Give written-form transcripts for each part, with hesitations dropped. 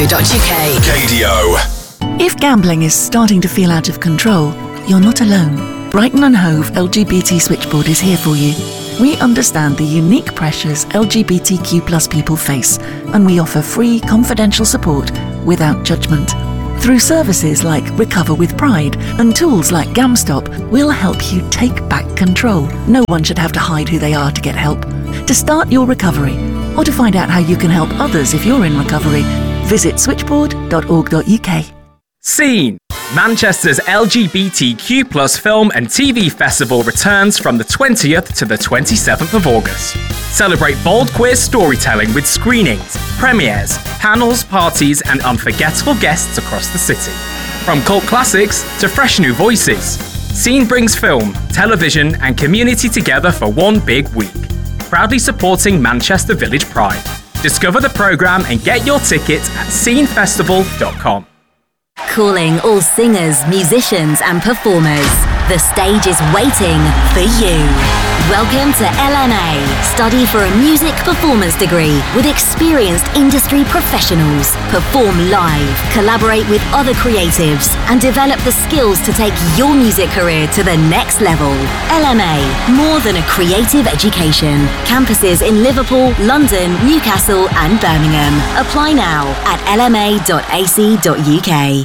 KDO. If gambling is starting to feel out of control, you're not alone. Brighton and Hove LGBT Switchboard is here for you. We understand the unique pressures LGBTQ+ people face, and we offer free, confidential support without judgment. Through services like Recover with Pride and tools like GamStop, we'll help you take back control. No one should have to hide who they are to get help. To start your recovery, or to find out how you can help others if you're in recovery, visit switchboard.org.uk. Scene! Manchester's LGBTQ+ film and TV festival returns from the 20th to the 27th of August. Celebrate bold queer storytelling with screenings, premieres, panels, parties and unforgettable guests across the city. From cult classics to fresh new voices, Scene brings film, television and community together for one big week. Proudly supporting Manchester Village Pride. Discover the programme and get your tickets at scenefestival.com. Calling all singers, musicians and performers. The stage is waiting for you. Welcome to LMA. Study for a music performance degree with experienced industry professionals. Perform live, collaborate with other creatives and develop the skills to take your music career to the next level. LMA, more than a creative education. Campuses in Liverpool, London, Newcastle and Birmingham. Apply now at lma.ac.uk.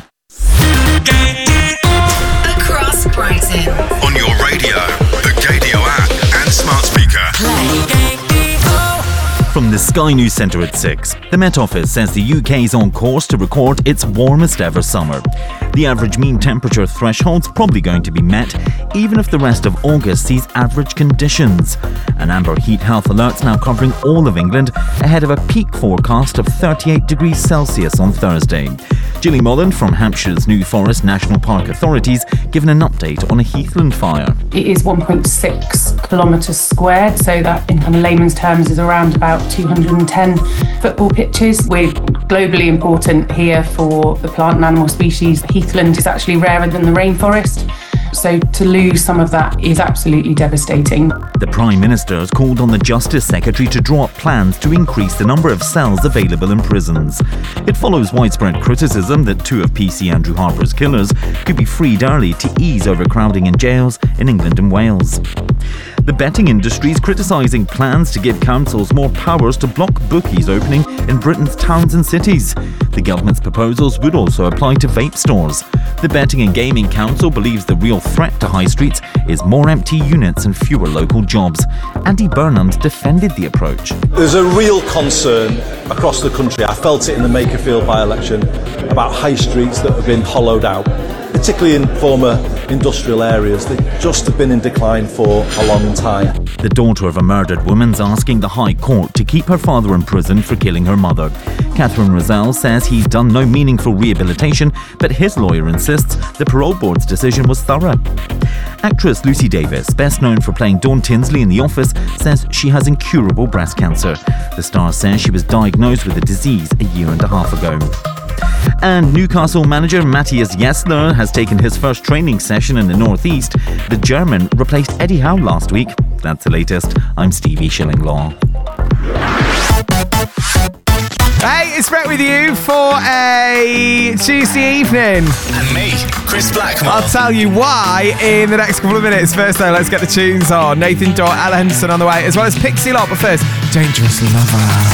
Across Brighton. On your radio, the KDO app and smart speaker. From the Sky News Centre at 6, the Met Office says the UK is on course to record its warmest ever summer. The average mean temperature threshold's probably going to be met, even if the rest of August sees average conditions. An amber heat health alert's now covering all of England, ahead of a peak forecast of 38 degrees Celsius on Thursday. Gilly Mullen from Hampshire's New Forest National Park authorities given an update on a heathland fire. It is 1.6 kilometres squared, so that in kind of layman's terms is around about 210 football pitches. We're globally important here for the plant and animal species. Heathland is actually rarer than the rainforest. So to lose some of that is absolutely devastating. The Prime Minister has called on the Justice Secretary to draw up plans to increase the number of cells available in prisons. It follows widespread criticism that two of PC Andrew Harper's killers could be freed early to ease overcrowding in jails in England and Wales. The betting industry is criticising plans to give councils more powers to block bookies opening in Britain's towns and cities. The government's proposals would also apply to vape stores. The Betting and Gaming Council believes the real threat to high streets is more empty units and fewer local jobs. Andy Burnham's defended the approach. There's a real concern across the country, I felt it in the Makerfield by-election, about high streets that have been hollowed out, particularly in former industrial areas that just have been in decline for a long time. The daughter of a murdered woman's asking the High Court to keep her father in prison for killing her mother. Catherine Rozelle says he's done no meaningful rehabilitation, but his lawyer insists the parole board's decision was thorough. Actress Lucy Davis, best known for playing Dawn Tinsley in The Office, says she has incurable breast cancer. The star says she was diagnosed with the disease a year and a half ago. And Newcastle manager Matthias Jessler has taken his first training session in the Northeast. The German replaced Eddie Howe last week. That's the latest. I'm Stevie Shillinglaw. Hey, it's Brett with you for a Tuesday evening. And me, Chris Blackmore. I'll tell you why in the next couple of minutes. First though, let's get the tunes on. Nathan Doyle, Ella Henderson on the way, as well as Pixie Lot. But first, Dangerous Lover.